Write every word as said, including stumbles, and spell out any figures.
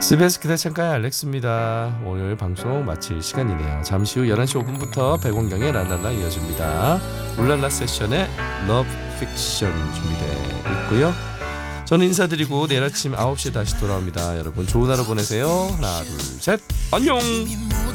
씨비에스 기대창가의 알렉스입니다. 오늘 방송 마칠 시간이네요. 잠시 후 열한 시 오 분부터 백원경의 랄랄라 이어집니다. 울랄라 세션의 러브 픽션 준비되어 있고요. 저는 인사드리고 내일 아침 아홉 시에 다시 돌아옵니다. 여러분 좋은 하루 보내세요. 하나 둘 셋 안녕.